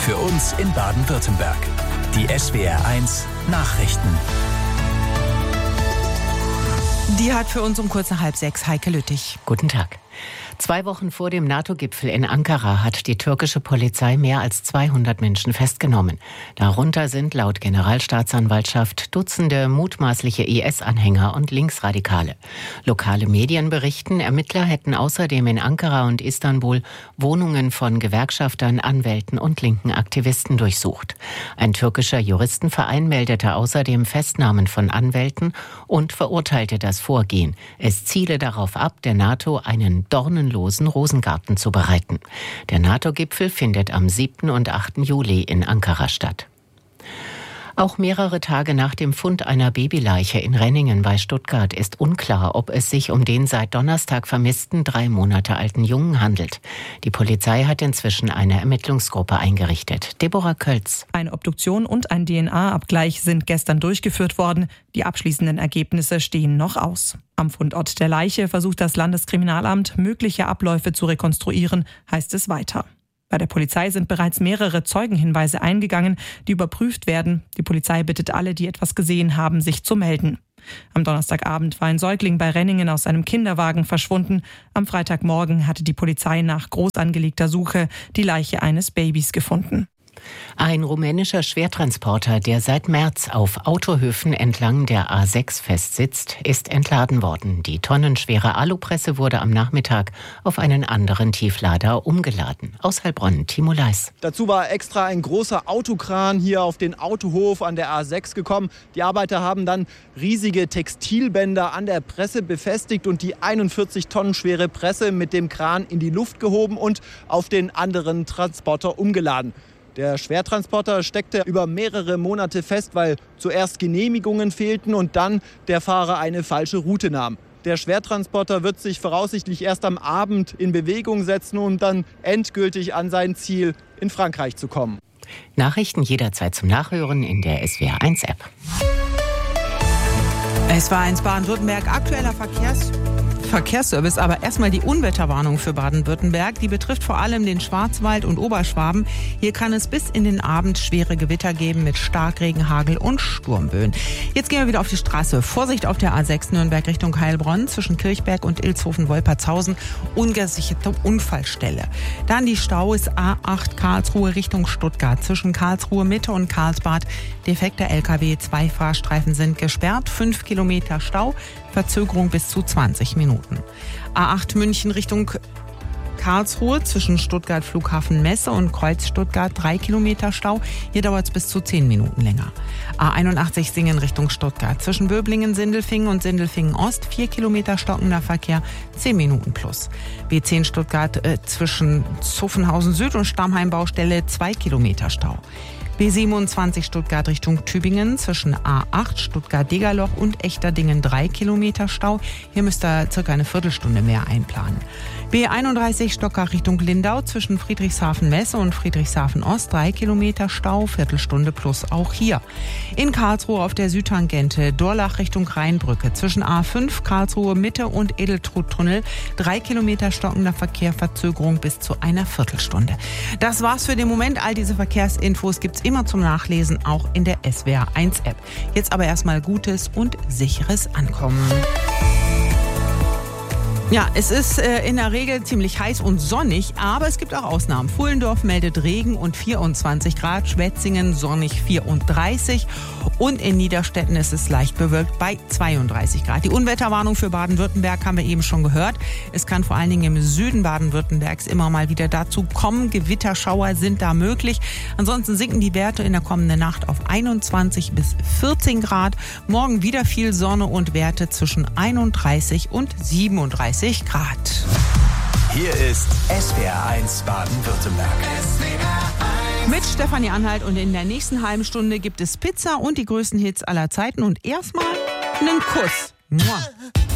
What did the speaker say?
Für uns in Baden-Württemberg. Die SWR1 Nachrichten. Die hat für uns um kurz nach 5:30 Heike Lüttich. Guten Tag. 2 Wochen vor dem NATO-Gipfel in Ankara hat die türkische Polizei mehr als 200 Menschen festgenommen. Darunter sind laut Generalstaatsanwaltschaft Dutzende mutmaßliche IS-Anhänger und Linksradikale. Lokale Medien berichten, Ermittler hätten außerdem in Ankara und Istanbul Wohnungen von Gewerkschaftern, Anwälten und linken Aktivisten durchsucht. Ein türkischer Juristenverein meldete außerdem Festnahmen von Anwälten und verurteilte das Vorgehen. Es ziele darauf ab, der NATO einen dornenlosen Rosengarten zu bereiten. Der NATO-Gipfel findet am 7. und 8. Juli in Ankara statt. Auch mehrere Tage nach dem Fund einer Babyleiche in Renningen bei Stuttgart ist unklar, ob es sich um den seit Donnerstag vermissten 3 Monate alten Jungen handelt. Die Polizei hat inzwischen eine Ermittlungsgruppe eingerichtet. Deborah Kölz. Eine Obduktion und ein DNA-Abgleich sind gestern durchgeführt worden. Die abschließenden Ergebnisse stehen noch aus. Am Fundort der Leiche versucht das Landeskriminalamt, mögliche Abläufe zu rekonstruieren, heißt es weiter. Bei der Polizei sind bereits mehrere Zeugenhinweise eingegangen, die überprüft werden. Die Polizei bittet alle, die etwas gesehen haben, sich zu melden. Am Donnerstagabend war ein Säugling bei Renningen aus einem Kinderwagen verschwunden. Am Freitagmorgen hatte die Polizei nach groß angelegter Suche die Leiche eines Babys gefunden. Ein rumänischer Schwertransporter, der seit März auf Autohöfen entlang der A6 festsitzt, ist entladen worden. Die tonnenschwere Alupresse wurde am Nachmittag auf einen anderen Tieflader umgeladen. Aus Heilbronn, Timo Leis. Dazu war extra ein großer Autokran hier auf den Autohof an der A6 gekommen. Die Arbeiter haben dann riesige Textilbänder an der Presse befestigt und die 41 Tonnen schwere Presse mit dem Kran in die Luft gehoben und auf den anderen Transporter umgeladen. Der Schwertransporter steckte über mehrere Monate fest, weil zuerst Genehmigungen fehlten und dann der Fahrer eine falsche Route nahm. Der Schwertransporter wird sich voraussichtlich erst am Abend in Bewegung setzen, um dann endgültig an sein Ziel in Frankreich zu kommen. Nachrichten jederzeit zum Nachhören in der SWR1-App. SWR1 Baden-Württemberg, aktueller Verkehrsservice, aber erstmal die Unwetterwarnung für Baden-Württemberg. Die betrifft vor allem den Schwarzwald und Oberschwaben. Hier kann es bis in den Abend schwere Gewitter geben mit Starkregen, Hagel und Sturmböen. Jetzt gehen wir wieder auf die Straße. Vorsicht auf der A6 Nürnberg Richtung Heilbronn zwischen Kirchberg und Ilshofen-Wolpertshausen. Ungesicherte Unfallstelle. Dann die Staus A8 Karlsruhe Richtung Stuttgart zwischen Karlsruhe Mitte und Karlsbad. Defekter LKW, 2 Fahrstreifen sind gesperrt, 5 Kilometer Stau. Verzögerung bis zu 20 Minuten. A8 München Richtung Karlsruhe zwischen Stuttgart Flughafen Messe und Kreuz Stuttgart 3 Kilometer Stau. Hier dauert es bis zu 10 Minuten länger. A81 Singen Richtung Stuttgart zwischen Böblingen, Sindelfingen und Sindelfingen Ost 4 Kilometer stockender Verkehr, 10 Minuten plus. B10 Stuttgart zwischen Zuffenhausen Süd und Stammheim Baustelle 2 Kilometer Stau. B27 Stuttgart Richtung Tübingen zwischen A8 Stuttgart-Degerloch und Echterdingen 3 Kilometer Stau. Hier müsst ihr circa eine Viertelstunde mehr einplanen. B31 Stockach Richtung Lindau zwischen Friedrichshafen-Messe und Friedrichshafen-Ost 3 Kilometer Stau, Viertelstunde plus auch hier. In Karlsruhe auf der Südtangente Dorlach Richtung Rheinbrücke zwischen A5 Karlsruhe Mitte und Edeltruttunnel 3 Kilometer stockender Verkehr, Verzögerung bis zu einer Viertelstunde. Das war's für den Moment. All diese Verkehrsinfos gibt's immer zum Nachlesen, auch in der SWR1-App. Jetzt aber erstmal gutes und sicheres Ankommen. Ja, es ist in der Regel ziemlich heiß und sonnig, aber es gibt auch Ausnahmen. Pfullendorf meldet Regen und 24 Grad, Schwetzingen sonnig 34 und in Niederstetten ist es leicht bewölkt bei 32 Grad. Die Unwetterwarnung für Baden-Württemberg haben wir eben schon gehört. Es kann vor allen Dingen im Süden Baden-Württembergs immer mal wieder dazu kommen. Gewitterschauer sind da möglich. Ansonsten sinken die Werte in der kommenden Nacht auf 21 bis 14 Grad. Morgen wieder viel Sonne und Werte zwischen 31 und 37 Grad. Hier ist SWR1 Baden-Württemberg. Mit Stefanie Anhalt und in der nächsten halben Stunde gibt es Pizza und die größten Hits aller Zeiten und erstmal einen Kuss. Mua.